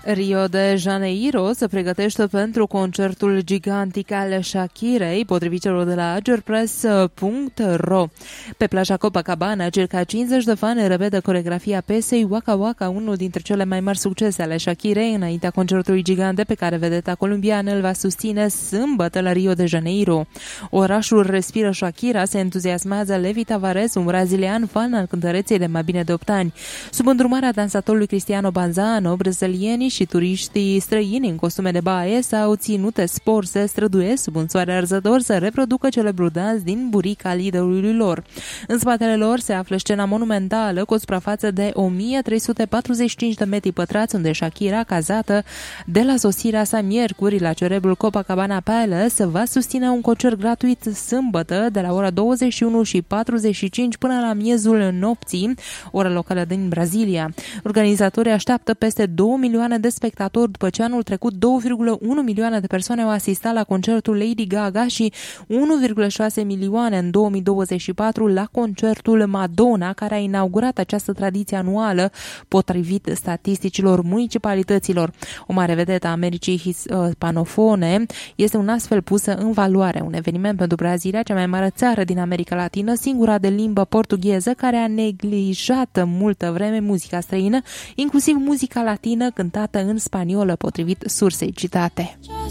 Rio de Janeiro se pregătește pentru concertul gigantic al Shakirei, potrivit celor de la agerpress.ro. Pe plaja Copacabana, circa 50 de fani repede coreografia piesei Waka Waka, unul dintre cele mai mari succese ale Shakirei, înaintea concertului gigante pe care vedeta colombiană îl va susține sâmbătă la Rio de Janeiro. Orașul respiră Shakira, se entuziasmează Levi Tavares, un brazilian fan al cântăreței de mai bine de 8 ani. Sub îndrumarea dansatorului Cristiano Banzano, brazilienii și turiștii străini în costume de baie sau ținute spor se străduiesc sub un soare arzător să reproducă celebrul dans din burica liderului lor. În spatele lor se află scena monumentală cu o suprafață de 1345 de metri pătrați, unde Shakira, cazată de la sosirea sa miercuri la celebrul Copacabana Palace, va susține un concert gratuit sâmbătă de la ora 21:45 până la miezul nopții, ora locală din Brazilia. Organizatorii așteaptă peste 2 milioane de spectatori după ce anul trecut 2,1 milioane de persoane au asistat la concertul Lady Gaga și 1,6 milioane în 2024 la concertul Madonna, care a inaugurat această tradiție anuală, potrivit statisticilor municipalităților. O mare vedetă a Americii hispanofone este un astfel pusă în valoare. Un eveniment pentru Brazilia, cea mai mare țară din America Latină, singura de limbă portugheză care a neglijat multă vreme muzica străină, inclusiv muzica latină cântată în spaniolă, potrivit sursei citate.